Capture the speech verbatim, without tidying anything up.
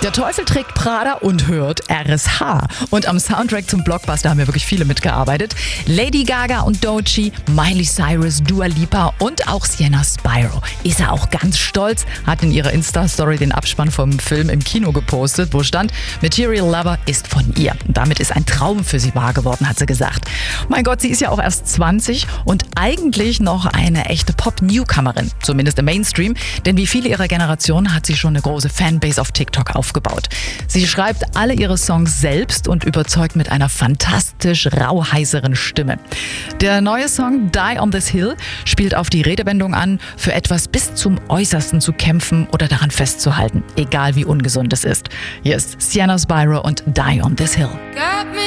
Der Teufel trägt Prada und hört R S H. Und am Soundtrack zum Blockbuster haben ja wirklich viele mitgearbeitet. Lady Gaga und Doechii, Miley Cyrus, Dua Lipa und auch Sienna Spiro. Ist er auch ganz stolz, hat in ihrer Insta-Story den Abspann vom Film im Kino gepostet, wo stand, Material Lover ist von ihr. Und damit ist ein Traum für sie wahr geworden, hat sie gesagt. Mein Gott, sie ist ja auch erst zwanzig und eigentlich noch eine echte Pop-Newcomerin, zumindest im Mainstream, denn wie viele ihrer Generation hat sie schon eine große Fanbase auf TikTok aufgebaut. Sie schreibt alle ihre Songs selbst und überzeugt mit einer fantastisch rauheißeren Stimme. Der neue Song Die on This Hill spielt auf die Redewendung an, für etwas bis zum Äußersten zu kämpfen oder daran festzuhalten, egal wie ungesund es ist. Hier ist Sienna Spiro und Die on This Hill.